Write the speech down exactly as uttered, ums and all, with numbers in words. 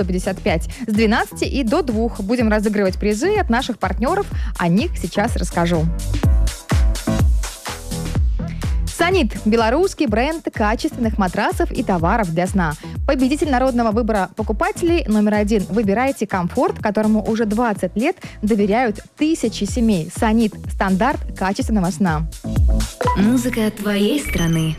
сто пятьдесят пять. С двенадцати и до двух будем разыгрывать призы от наших партнеров. О них сейчас расскажу. Санит – белорусский бренд качественных матрасов и товаров для сна. Победитель народного выбора покупателей номер один. Выбирайте комфорт, которому уже двадцать лет доверяют тысячи семей. Санит – стандарт качественного сна. Музыка твоей страны.